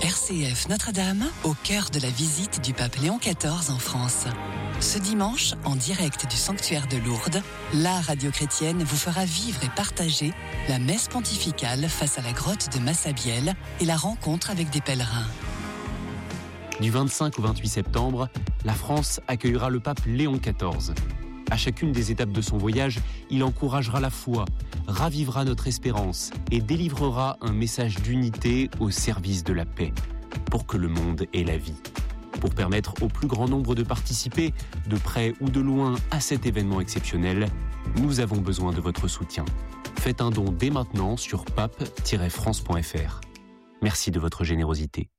RCF Notre-Dame, au cœur de la visite du pape Léon XIV en France. Ce dimanche, en direct du sanctuaire de Lourdes, la radio chrétienne vous fera vivre et partager la messe pontificale face à la grotte de Massabielle et la rencontre avec des pèlerins. Du 25 au 28 septembre, la France accueillera le pape Léon XIV. À chacune des étapes de son voyage, il encouragera la foi, ravivera notre espérance et délivrera un message d'unité au service de la paix, pour que le monde ait la vie. Pour permettre au plus grand nombre de participer, de près ou de loin, à cet événement exceptionnel, nous avons besoin de votre soutien. Faites un don dès maintenant sur pape-france.fr. Merci de votre générosité.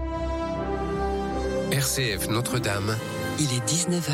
RCF Notre-Dame. Il est 19h.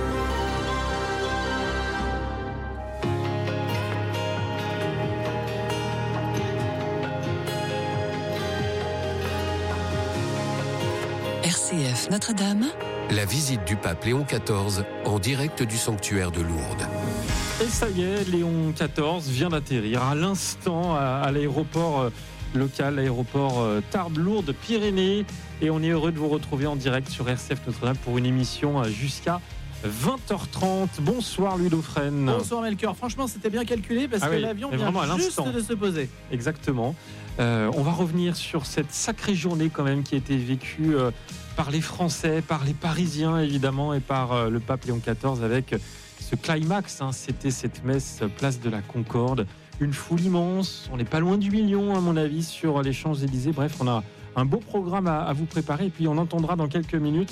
RCF Notre-Dame. La visite du pape Léon XIV en direct du sanctuaire de Lourdes. Et ça y est, Léon XIV vient d'atterrir à l'instant à l'aéroport local, l'aéroport Tarbes-Lourdes-Pyrénées. Et on est heureux de vous retrouver en direct sur RCF Notre-Dame pour une émission jusqu'à 20h30. Bonsoir Louis Dauphren. Bonsoir Melchior. Franchement, c'était bien calculé parce que l'avion vient juste de se poser. Exactement. On va revenir sur cette sacrée journée quand même qui a été vécue par les Français, par les Parisiens évidemment et par le pape Léon XIV avec ce climax. C'était cette messe place de la Concorde. Une foule immense. On n'est pas loin du million à mon avis sur les Champs-Élysées. Bref, on a un beau programme à vous préparer. Et puis on entendra dans quelques minutes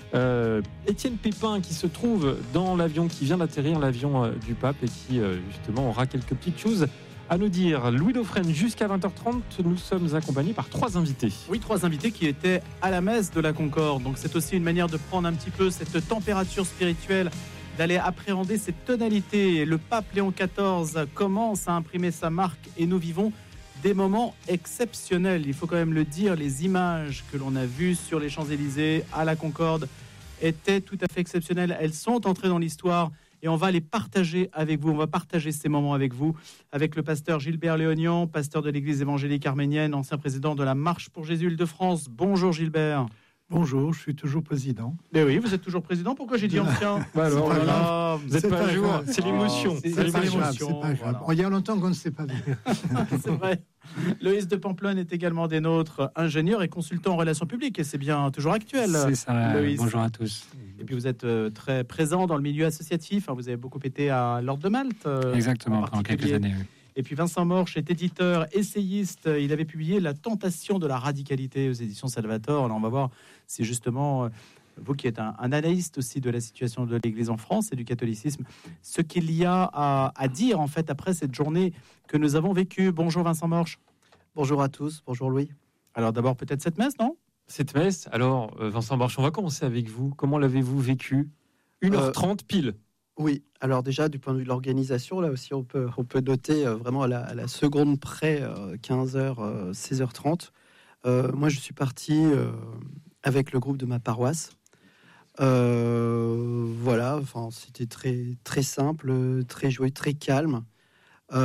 Étienne Pépin qui se trouve dans l'avion qui vient d'atterrir, l'avion du pape, et qui justement aura quelques petites choses à nous dire. Louis Dauphren, jusqu'à 20h30, nous sommes accompagnés par 3 invités. Oui, 3 invités qui étaient à la messe de la Concorde. Donc c'est aussi une manière de prendre un petit peu cette température spirituelle, d'aller appréhender cette tonalité. Le pape Léon XIV commence à imprimer sa marque et nous vivons des moments exceptionnels. Il faut quand même le dire, les images que l'on a vues sur les Champs-Élysées, à la Concorde, étaient tout à fait exceptionnelles. Elles sont entrées dans l'histoire et on va les partager avec vous. On va partager ces moments avec vous, avec le pasteur Gilbert Léognan, pasteur de l'église évangélique arménienne, ancien président de la Marche pour Jésus Île-de-France. Bonjour Gilbert. Bonjour, je suis toujours président. Mais oui, vous êtes toujours président. Pourquoi j'ai dit ancien? Alors là, vous n'êtes pas à jour. C'est l'émotion. C'est l'émotion. C'est pas grave. Il y a longtemps qu'on ne s'est pas vu. C'est vrai. Loïs de Pamplonne est également des nôtres, ingénieur et consultant en relations publiques. Et c'est bien toujours actuel. C'est ça. Loïs. Bonjour à tous. Et puis vous êtes très présent dans le milieu associatif. Vous avez beaucoup été à l'Ordre de Malte. Exactement, pendant quelques années. Oui. Et puis Vincent Morche est éditeur, essayiste. Il avait publié La tentation de la radicalité aux éditions Salvator. Alors on va voir si justement, vous qui êtes un analyste aussi de la situation de l'Église en France et du catholicisme, ce qu'il y a à dire en fait après cette journée que nous avons vécue. Bonjour Vincent Morche. Bonjour à tous, bonjour Louis. Alors d'abord peut-être cette messe, non? Cette messe, alors Vincent Morche, on va commencer avec vous. Comment l'avez-vous vécu? 1h30 pile. Oui, alors déjà du point de vue de l'organisation, là aussi on peut noter vraiment à la seconde près, 15h, 16h30. Moi je suis parti avec le groupe de ma paroisse. Voilà, enfin c'était très très simple, très joyeux, très calme. Pas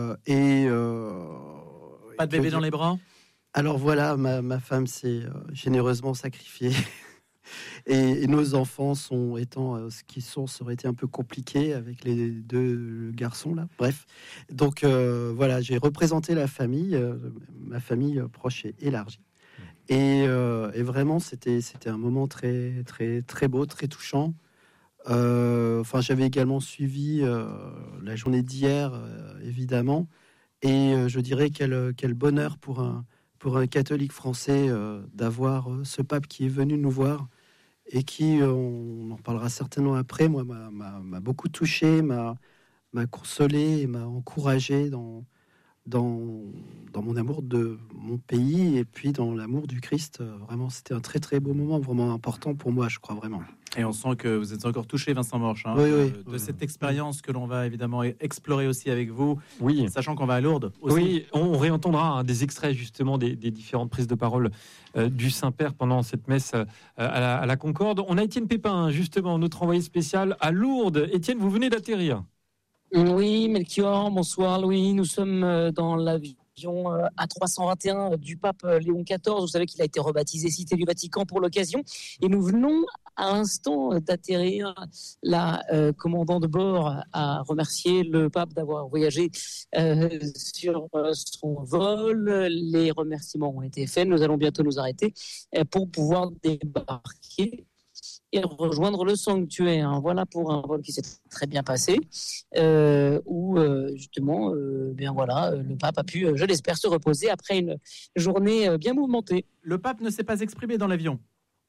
de bébé dans les bras? Alors voilà, ma femme s'est généreusement sacrifiée. Et nos enfants étant ce qu'ils sont, ça aurait été un peu compliqué avec les 2 garçons là. Bref, donc voilà, j'ai représenté la famille, ma famille proche et élargie. Et vraiment, c'était un moment très très très beau, très touchant. Enfin, j'avais également suivi la journée d'hier, évidemment, et je dirais quel bonheur pour un catholique français d'avoir ce pape qui est venu nous voir. Et qui, on en parlera certainement après, moi, m'a beaucoup touché, m'a consolé et m'a encouragé dans mon amour de mon pays et puis dans l'amour du Christ. Vraiment, c'était un très très beau moment, vraiment important pour moi, je crois vraiment. Et on sent que vous êtes encore touché, Vincent Morche, oui. de cette expérience que l'on va évidemment explorer aussi avec vous, oui. Sachant qu'on va à Lourdes aussi. Oui, on réentendra des extraits justement des différentes prises de parole du Saint-Père pendant cette messe à la Concorde. On a Étienne Pépin, justement, notre envoyé spécial à Lourdes. Étienne, vous venez d'atterrir. Oui, Melchior, bonsoir Louis. Nous sommes dans l'avion A321 du pape Léon XIV. Vous savez qu'il a été rebaptisé Cité du Vatican pour l'occasion. Et nous venons à l'instant d'atterrir. La commandant de bord a remercié le pape d'avoir voyagé sur son vol. Les remerciements ont été faits. Nous allons bientôt nous arrêter pour pouvoir débarquer et rejoindre le sanctuaire. Voilà pour un vol qui s'est très bien passé, où justement, le pape a pu, je l'espère, se reposer après une journée bien mouvementée. Le pape ne s'est pas exprimé dans l'avion.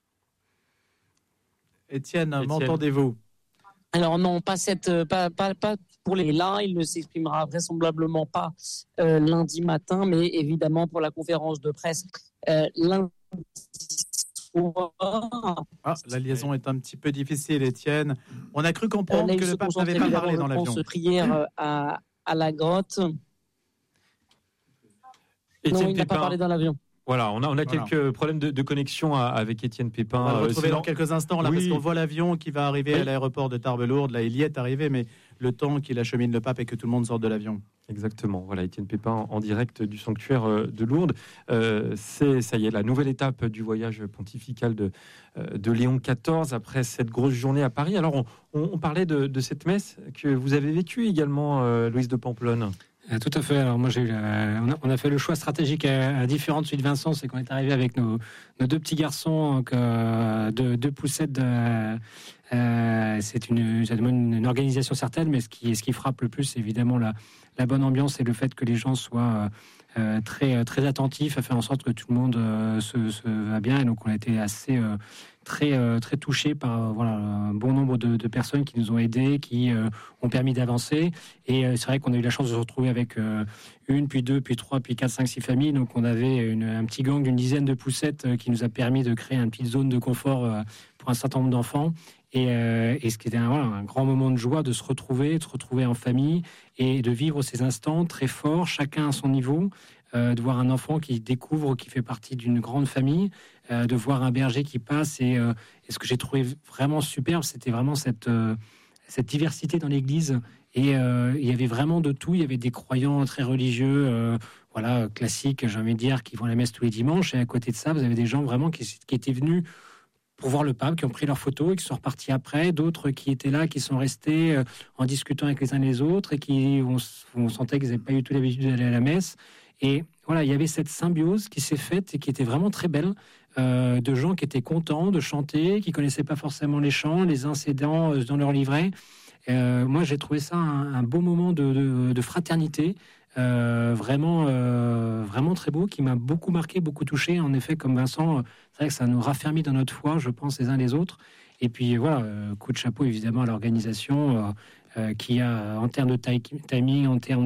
Étienne, m'entendez-vous? Alors non, pas pour les là, il ne s'exprimera vraisemblablement pas lundi matin, mais évidemment pour la conférence de presse lundi. La liaison est un petit peu difficile, Étienne. On a cru comprendre que le pape n'avait pas parlé dans l'avion. Prière à la grotte. Étienne non, il n'a pas parlé dans l'avion. Voilà, on a quelques problèmes de connexion avec Étienne Pépin. On va le retrouver dans quelques instants, là, parce qu'on voit l'avion qui va arriver à l'aéroport de Tarbes-Lourdes. Là, il y est arrivé, mais le temps qu'il achemine le pape et que tout le monde sorte de l'avion. Exactement. Voilà, Étienne Pépin en direct du sanctuaire de Lourdes. Ça y est, la nouvelle étape du voyage pontifical de Léon XIV après cette grosse journée à Paris. Alors, on parlait de cette messe que vous avez vécue également, Louise de Pamplonne. Tout à fait. Alors moi, on a fait le choix stratégique différent de celui de Vincent, c'est qu'on est arrivé avec nos deux petits garçons, donc, deux poussettes. C'est une organisation certaine, mais ce qui frappe le plus, c'est évidemment la bonne ambiance et le fait que les gens soient très très attentifs à faire en sorte que tout le monde se va bien. Et donc on a été assez très touchés par un bon nombre de personnes qui nous ont aidés, qui ont permis d'avancer. Et c'est vrai qu'on a eu la chance de se retrouver avec une, puis deux, puis trois, puis 4, 5, 6 familles. Donc on avait un petit gang d'une dizaine de poussettes qui nous a permis de créer une petite zone de confort pour un certain nombre d'enfants. Et ce qui était un grand moment de joie de se retrouver en famille et de vivre ces instants très forts, chacun à son niveau, de voir un enfant qui découvre, qui fait partie d'une grande famille, de voir un berger qui passe. Et ce que j'ai trouvé vraiment superbe, c'était vraiment cette diversité dans l'église. Et il y avait vraiment de tout. Il y avait des croyants très religieux, classiques, j'ai envie de dire, qui vont à la messe tous les dimanches. Et à côté de ça, vous avez des gens vraiment qui étaient venus pour voir le pape, qui ont pris leurs photos et qui sont repartis après, d'autres qui étaient là, qui sont restés en discutant avec les uns les autres et qui on sentait qu'ils n'avaient pas eu toute l'habitude d'aller à la messe. Et voilà, il y avait cette symbiose qui s'est faite et qui était vraiment très belle, de gens qui étaient contents de chanter, qui connaissaient pas forcément les chants, les incidents dans leur livret. Moi, j'ai trouvé ça un beau moment de fraternité, vraiment très beau, qui m'a beaucoup marqué, beaucoup touché. En effet, comme Vincent, c'est vrai que ça nous raffermit dans notre foi, je pense, les uns les autres. Et puis voilà, coup de chapeau évidemment à l'organisation qui a, en termes de timing, en termes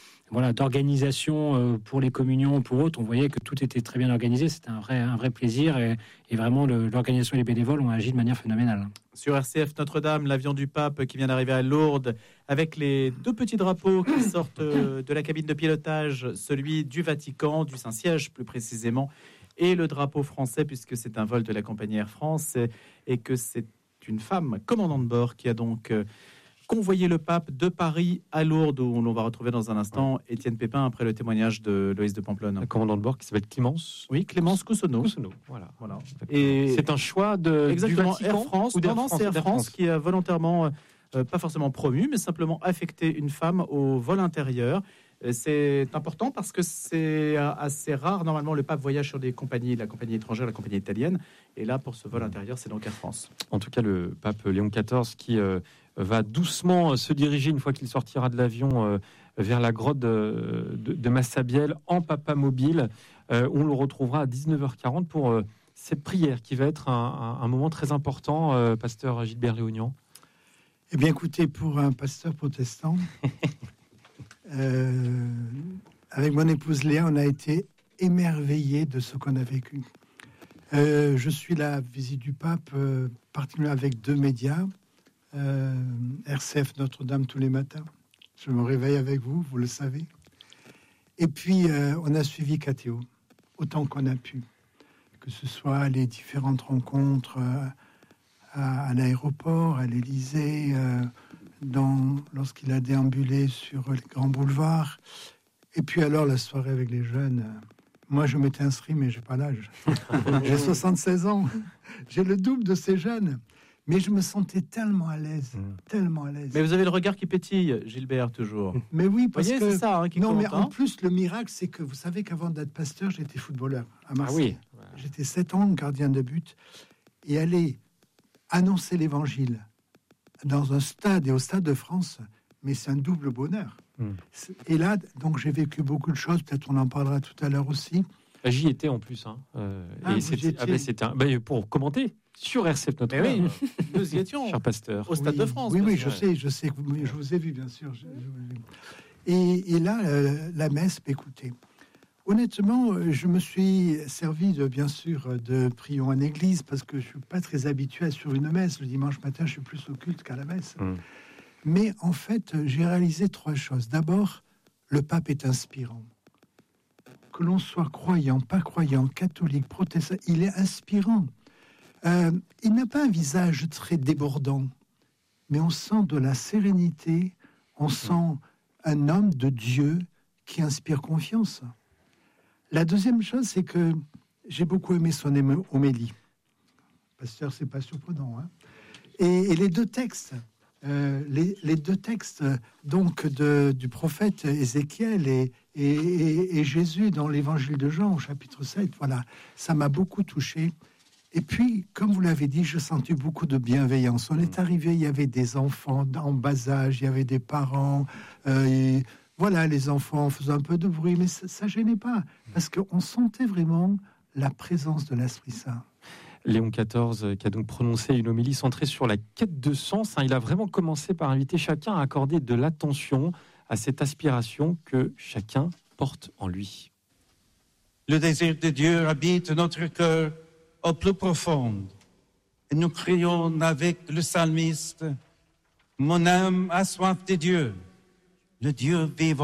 d'organisation pour les communions, pour autres, on voyait que tout était très bien organisé. C'était un vrai plaisir et vraiment l'organisation et les bénévoles ont agi de manière phénoménale. Sur RCF Notre-Dame, l'avion du pape qui vient d'arriver à Lourdes avec les deux petits drapeaux qui sortent de la cabine de pilotage, celui du Vatican, du Saint-Siège plus précisément, et le drapeau français puisque c'est un vol de la compagnie Air France et que c'est une femme commandant de bord qui a donc convoyer le pape de Paris à Lourdes, où l'on va retrouver dans un instant Étienne Pépin après le témoignage de Loïs de Pamplonne. Le commandant de bord qui s'appelle Clémence. Oui, Clémence Coussonneau. Voilà. Et c'est un choix du Vatican Air France. C'est Air France qui a volontairement, pas forcément promu, mais simplement affecté une femme au vol intérieur. C'est important parce que c'est assez rare. Normalement, le pape voyage sur des compagnies, la compagnie étrangère, la compagnie italienne. Et là, pour ce vol intérieur, c'est donc Air France. En tout cas, le pape Léon XIV qui va doucement se diriger, une fois qu'il sortira de l'avion, vers la grotte de Massabielle en papa mobile. On le retrouvera à 19h40 pour cette prière qui va être un moment très important, pasteur Gilbert Léognan. Eh bien, écoutez, pour un pasteur protestant, avec mon épouse Léa, on a été émerveillés de ce qu'on a vécu. Je suis la visite du pape, particulièrement avec 2 médias, RCF Notre-Dame tous les matins. Je me réveille avec vous, vous le savez. Et puis, on a suivi KTO, autant qu'on a pu. Que ce soit les différentes rencontres à l'aéroport, à l'Élysée, lorsqu'il a déambulé sur les grands boulevards. Et puis alors, la soirée avec les jeunes, moi je m'étais inscrit, mais j'ai pas l'âge. J'ai 76 ans, j'ai le double de ces jeunes. Mais je me sentais tellement à l'aise, tellement à l'aise. Mais vous avez le regard qui pétille, Gilbert, toujours. Mais oui, parce voyez, que... c'est ça qui non, compte, mais en plus, le miracle, c'est que vous savez qu'avant d'être pasteur, j'étais footballeur à Marseille. Ah oui. J'étais 7 ans gardien de but. Et aller annoncer l'évangile dans un stade et au Stade de France, mais c'est un double bonheur. Et là, donc, j'ai vécu beaucoup de choses. Peut-être on en parlera tout à l'heure aussi. J'y étais en plus. Et c'était pour commenter sur RCF Notre Dame. Oui, nous y étions. Cher pasteur. Au Stade de France. Oui, je sais. Je vous ai vu, bien sûr. Et là, la messe, écoutez. Honnêtement, je me suis servi, bien sûr, de prions en église, parce que je ne suis pas très habitué sur une messe. Le dimanche matin, je suis plus au culte qu'à la messe. Mais en fait, j'ai réalisé 3 choses. D'abord, le pape est inspirant. Que l'on soit croyant, pas croyant, catholique, protestant, il est inspirant. Il n'a pas un visage très débordant, mais on sent de la sérénité, on sent un homme de Dieu qui inspire confiance. La deuxième chose, c'est que j'ai beaucoup aimé son homélie. Pasteur, c'est pas surprenant, hein. Et les 2 textes, les 2 textes donc du prophète Ézéchiel et Jésus dans l'évangile de Jean au chapitre 7, voilà, ça m'a beaucoup touché. Et puis, comme vous l'avez dit, je sentis beaucoup de bienveillance. On est arrivé, il y avait des enfants en bas âge, il y avait des parents, voilà, les enfants faisaient un peu de bruit, mais ça gênait pas, parce qu'on sentait vraiment la présence de l'Esprit Saint. Léon XIV, qui a donc prononcé une homélie centrée sur la quête de sens. Il a vraiment commencé par inviter chacun à accorder de l'attention à cette aspiration que chacun porte en lui. Le désir de Dieu habite notre cœur au plus profond. Et nous crions avec le psalmiste, « Mon âme a soif de Dieu, le Dieu vivant. »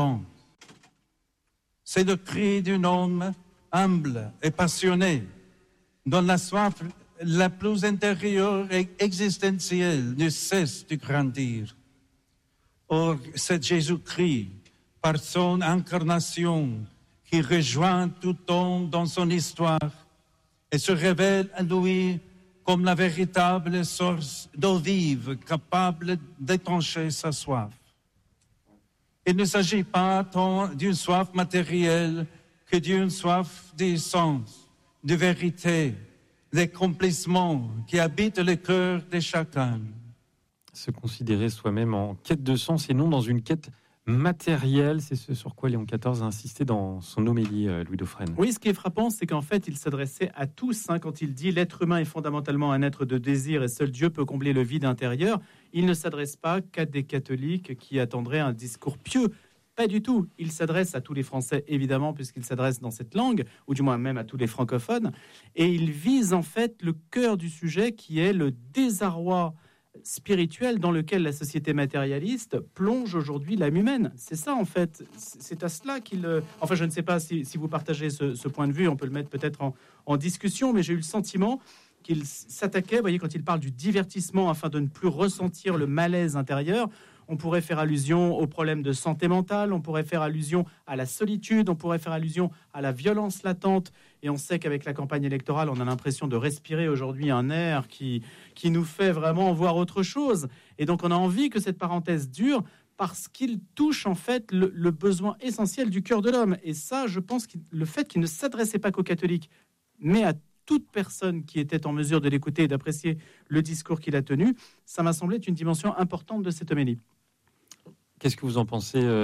C'est le cri d'un homme humble et passionné, dont la soif la plus intérieure et existentielle ne cesse de grandir. Or, c'est Jésus-Christ, par son incarnation, qui rejoint tout homme dans son histoire et se révèle à lui comme la véritable source d'eau vive capable d'étancher sa soif. Il ne s'agit pas tant d'une soif matérielle que d'une soif des sens, de vérité, d'accomplissement qui habite le cœur de chacun. Se considérer soi-même en quête de sens et non dans une quête matérielle, c'est ce sur quoi Léon XIV a insisté dans son homélie, Louis Dauphren. Oui, ce qui est frappant, c'est qu'en fait, il s'adressait à tous. Quand il dit « l'être humain est fondamentalement un être de désir et seul Dieu peut combler le vide intérieur », il ne s'adresse pas qu'à des catholiques qui attendraient un discours pieux. Pas du tout. Il s'adresse à tous les Français, évidemment, puisqu'il s'adresse dans cette langue, ou du moins même à tous les francophones. Et il vise en fait le cœur du sujet, qui est le désarroi spirituel dans lequel la société matérialiste plonge aujourd'hui l'âme humaine. C'est ça, en fait. C'est à cela qu'il... Enfin, je ne sais pas si vous partagez ce point de vue. On peut le mettre peut-être en discussion, mais j'ai eu le sentiment qu'il s'attaquait, vous voyez, quand il parle du divertissement afin de ne plus ressentir le malaise intérieur. On pourrait faire allusion aux problèmes de santé mentale, on pourrait faire allusion à la solitude, on pourrait faire allusion à la violence latente. Et on sait qu'avec la campagne électorale, on a l'impression de respirer aujourd'hui un air qui nous fait vraiment voir autre chose. Et donc on a envie que cette parenthèse dure parce qu'il touche en fait le besoin essentiel du cœur de l'homme. Et ça, je pense que le fait qu'il ne s'adressait pas qu'aux catholiques, mais à toute personne qui était en mesure de l'écouter et d'apprécier le discours qu'il a tenu, ça m'a semblé être une dimension importante de cette homélie. Qu'est-ce que vous en pensez